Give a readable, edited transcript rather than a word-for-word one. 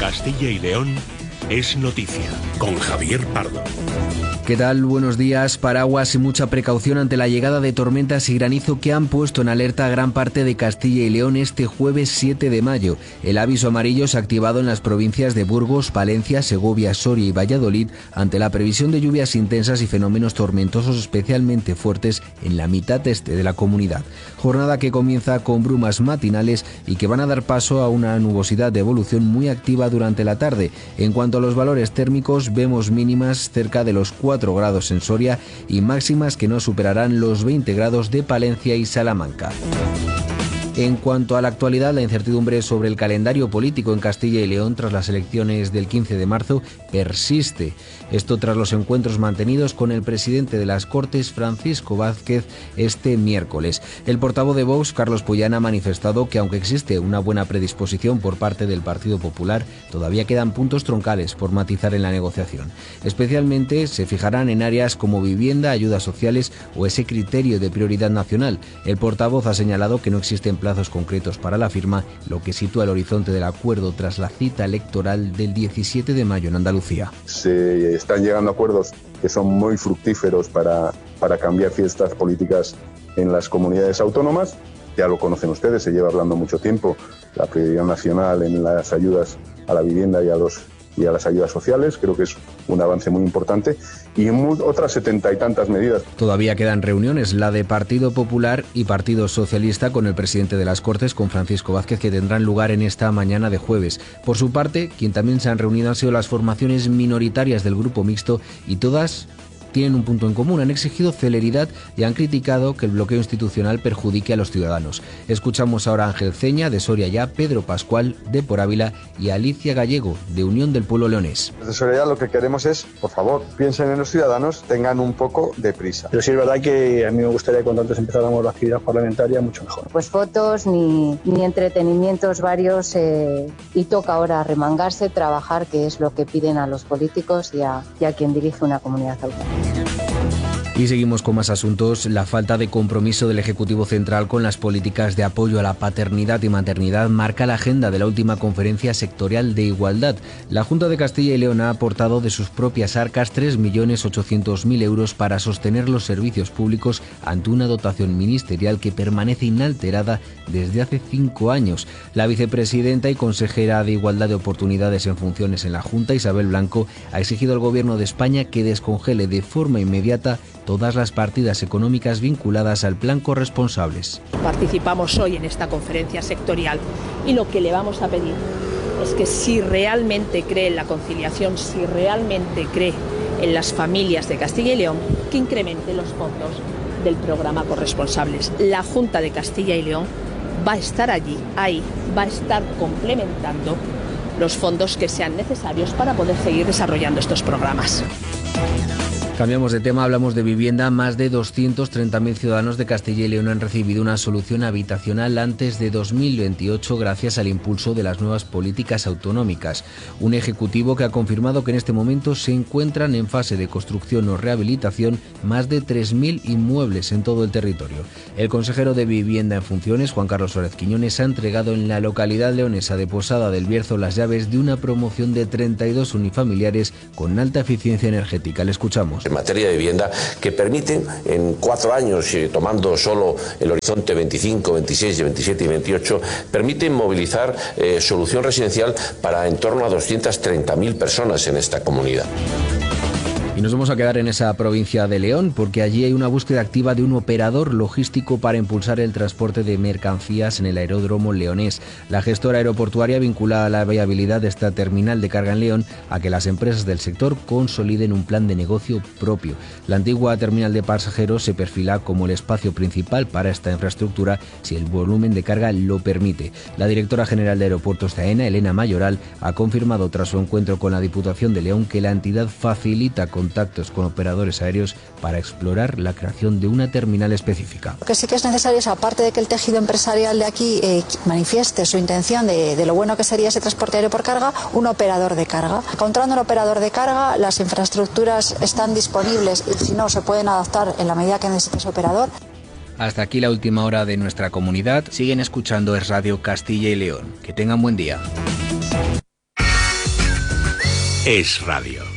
Castilla y León es noticia, con Javier Pardo. ¿Qué tal? Buenos días. Paraguas y mucha precaución ante la llegada de tormentas y granizo que han puesto en alerta a gran parte de Castilla y León este jueves 7 de mayo. El aviso amarillo se ha activado en las provincias de Burgos, Palencia, Segovia, Soria y Valladolid ante la previsión de lluvias intensas y fenómenos tormentosos especialmente fuertes en la mitad este de la comunidad. Jornada que comienza con brumas matinales y que van a dar paso a una nubosidad de evolución muy activa durante la tarde. En cuanto a los valores térmicos, vemos mínimas cerca de los 4 grados en Soria y máximas que no superarán los 20 grados de Palencia y Salamanca. En cuanto a la actualidad, la incertidumbre sobre el calendario político en Castilla y León tras las elecciones del 15 de marzo persiste. Esto tras los encuentros mantenidos con el presidente de las Cortes, Francisco Vázquez, este miércoles. El portavoz de Vox, Carlos Puyán, ha manifestado que aunque existe una buena predisposición por parte del Partido Popular, todavía quedan puntos troncales por matizar en la negociación. Especialmente se fijarán en áreas como vivienda, ayudas sociales o ese criterio de prioridad nacional. El portavoz ha señalado que no existen plazos concretos para la firma, lo que sitúa el horizonte del acuerdo tras la cita electoral del 17 de mayo en Andalucía. Se están llegando a acuerdos que son muy fructíferos para cambiar ciertas políticas en las comunidades autónomas. Ya lo conocen ustedes, se lleva hablando mucho tiempo, la prioridad nacional en las ayudas a la vivienda y a las ayudas sociales. Creo que es un avance muy importante y otras 70 y tantas medidas. Todavía quedan reuniones, la de Partido Popular y Partido Socialista con el presidente de las Cortes, con Francisco Vázquez, que tendrán lugar en esta mañana de jueves. Por su parte, quien también se han reunido han sido las formaciones minoritarias del Grupo Mixto y todas tienen un punto en común, han exigido celeridad y han criticado que el bloqueo institucional perjudique a los ciudadanos. Escuchamos ahora a Ángel Ceña, de Soria Ya, Pedro Pascual, de Por Ávila, y Alicia Gallego, de Unión del Pueblo Leonés. Desde Soria Ya lo que queremos es, por favor, piensen en los ciudadanos, tengan un poco de prisa. Pero sí es verdad que a mí me gustaría que cuanto antes empezáramos la actividad parlamentaria, mucho mejor. Pues fotos ni entretenimientos varios y toca ahora remangarse, trabajar, que es lo que piden a los políticos y a quien dirige una comunidad autónoma. Y seguimos con más asuntos. La falta de compromiso del Ejecutivo Central con las políticas de apoyo a la paternidad y maternidad marca la agenda de la última conferencia sectorial de igualdad. La Junta de Castilla y León ha aportado de sus propias arcas 3.800.000 euros para sostener los servicios públicos ante una dotación ministerial que permanece inalterada desde hace 5 años. La vicepresidenta y consejera de Igualdad de Oportunidades en funciones en la Junta, Isabel Blanco, ha exigido al Gobierno de España que descongele de forma inmediata todas las partidas económicas vinculadas al plan corresponsables. Participamos hoy en esta conferencia sectorial y lo que le vamos a pedir es que si realmente cree en la conciliación, si realmente cree en las familias de Castilla y León, que incremente los fondos del programa corresponsables. La Junta de Castilla y León va a estar ahí, va a estar complementando los fondos que sean necesarios para poder seguir desarrollando estos programas. Cambiamos de tema, hablamos de vivienda. Más de 230.000 ciudadanos de Castilla y León han recibido una solución habitacional antes de 2028 gracias al impulso de las nuevas políticas autonómicas. Un ejecutivo que ha confirmado que en este momento se encuentran en fase de construcción o rehabilitación más de 3.000 inmuebles en todo el territorio. El consejero de Vivienda en funciones, Juan Carlos Suárez Quiñones, ha entregado en la localidad leonesa de Posada del Bierzo las llaves de una promoción de 32 unifamiliares con alta eficiencia energética. Le escuchamos. En materia de vivienda, que permiten en 4 años, tomando solo el horizonte 25, 26, 27 y 28, permiten movilizar solución residencial para en torno a 230.000 personas en esta comunidad. Y nos vamos a quedar en esa provincia de León porque allí hay una búsqueda activa de un operador logístico para impulsar el transporte de mercancías en el aeródromo leonés. La gestora aeroportuaria vincula la viabilidad de esta terminal de carga en León a que las empresas del sector consoliden un plan de negocio propio. La antigua terminal de pasajeros se perfila como el espacio principal para esta infraestructura si el volumen de carga lo permite. La directora general de Aeropuertos de AENA, Elena Mayoral, ha confirmado tras su encuentro con la Diputación de León que la entidad facilita contactos con operadores aéreos para explorar la creación de una terminal específica. Lo que sí que es necesario es, aparte de que el tejido empresarial de aquí manifieste su intención de lo bueno que sería ese transporte aéreo por carga, un operador de carga. Encontrando un operador de carga, las infraestructuras están disponibles y si no, se pueden adaptar en la medida que necesite ese operador. Hasta aquí la última hora de nuestra comunidad. Siguen escuchando Es Radio Castilla y León. Que tengan buen día. Es Radio.